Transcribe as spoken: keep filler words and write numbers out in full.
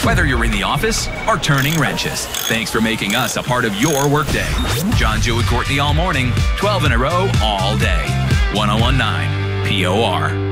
Whether you're in the office or turning wrenches, thanks for making us a part of your workday. John, Joe, and Courtney all morning, twelve in a row, all day. one oh one point nine P O R.